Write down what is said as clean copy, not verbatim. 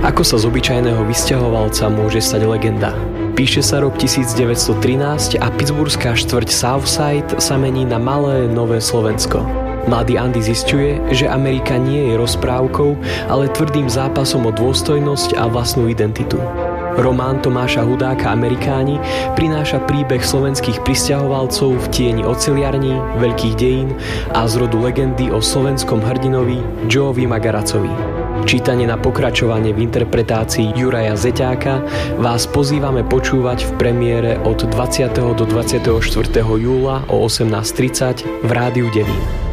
Ako sa z obyčajného vysťahovalca môže stať legenda? Píše sa rok 1913 a pittsburghská štvrť Southside sa mení na malé nové Slovensko. Mladý Andy zisťuje, že Amerika nie je rozprávkou, ale tvrdým zápasom o dôstojnosť a vlastnú identitu. Román Tomáša Hudáka Amerikáni prináša príbeh slovenských prisťahovalcov v tieni oceliarní, veľkých dejín a z rodu legendy o slovenskom hrdinovi Joeovi Magaracovi. Čítanie na pokračovanie v interpretácii Juraja Zeťáka vás pozývame počúvať v premiére od 20. do 24. júla o 18:30 v Rádiu Devín.